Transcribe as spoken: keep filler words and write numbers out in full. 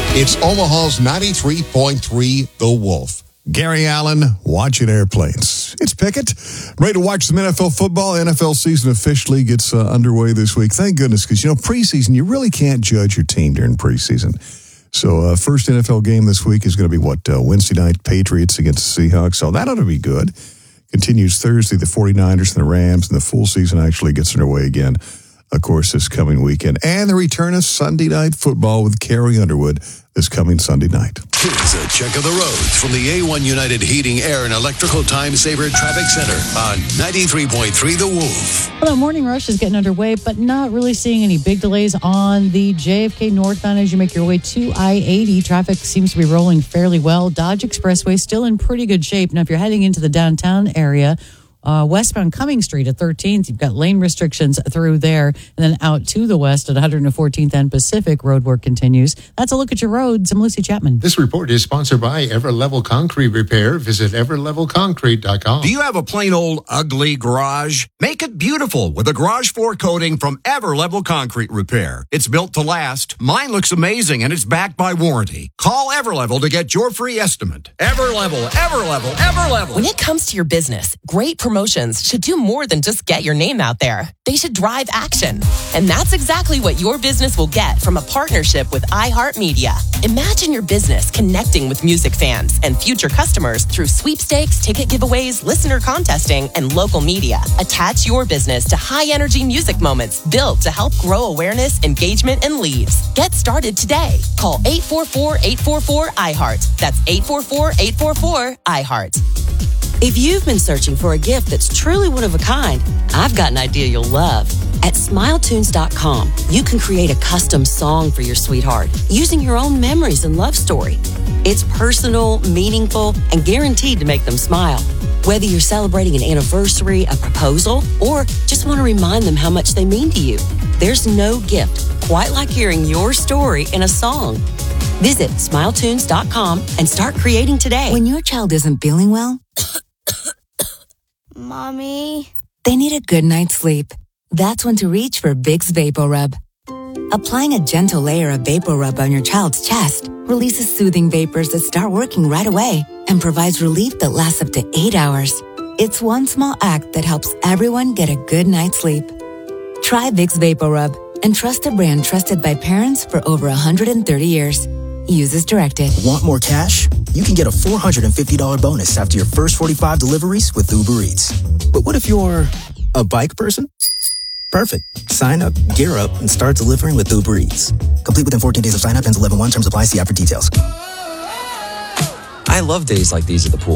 It's Omaha's ninety-three point three The Wolf. Gary Allen watching airplanes. It's Pickett. Ready to watch some N F L football. N F L season officially gets uh, underway this week. Thank goodness, because, you know, preseason, you really can't judge your team during preseason. So uh, first N F L game this week is going to be, what, uh, Wednesday night, Patriots against the Seahawks. So that ought to be good. Continues Thursday, the 49ers and the Rams, and the full season actually gets underway again, of course, this coming weekend. And the return of Sunday Night Football with Carrie Underwood this coming Sunday night. Here's a check of the roads from the A one United Heating, Air, and Electrical Time Saver Traffic Center on ninety-three point three The Wolf. Well, the morning rush is getting underway, but not really seeing any big delays on the J F K northbound as you make your way to I eighty. Traffic seems to be rolling fairly well. Dodge Expressway still in pretty good shape. Now, if you're heading into the downtown area, Uh, westbound Cumming Street at thirteenth, you've got lane restrictions through there, and then out to the west at one hundred fourteenth and Pacific, road work continues. That's a look at your roads. I'm Lucy Chapman. This report is sponsored by Everlevel Concrete Repair. Visit ever level concrete dot com. Do you have a plain old ugly garage? Make it beautiful with a garage floor coating from Everlevel Concrete Repair. It's built to last. Mine looks amazing, and it's backed by warranty. Call Everlevel to get your free estimate. Everlevel, Everlevel, Everlevel. When it comes to your business, great promotions should do more than just get your name out there. They should drive action. And that's exactly what your business will get from a partnership with iHeartMedia. Imagine your business connecting with music fans and future customers through sweepstakes, ticket giveaways, listener contesting, and local media. Attach your business to high-energy music moments built to help grow awareness, engagement, and leads. Get started today. Call eight four four, eight four four, I heart. That's eight four four, eight four four, I heart. If you've been searching for a gift that's truly one of a kind, I've got an idea you'll love. At smile tunes dot com, you can create a custom song for your sweetheart using your own memories and love story. It's personal, meaningful, and guaranteed to make them smile. Whether you're celebrating an anniversary, a proposal, or just want to remind them how much they mean to you, there's no gift quite like hearing your story in a song. Visit smile tunes dot com and start creating today. When your child isn't feeling well, Mommy, they need a good night's sleep. That's when to reach for Vicks VapoRub. Applying a gentle layer of VapoRub on your child's chest releases soothing vapors that start working right away and provides relief that lasts up to eight hours. It's one small act that helps everyone get a good night's sleep. Try Vicks VapoRub and trust a brand trusted by parents for over one hundred thirty years. Use as directed. Want more cash? You can get a four hundred fifty dollars bonus after your first forty-five deliveries with Uber Eats. But what if you're a bike person? Perfect. Sign up, gear up, and start delivering with Uber Eats. Complete within fourteen days of sign up. Ends eleven one. Terms apply. See app for details. I love days like these at the pool.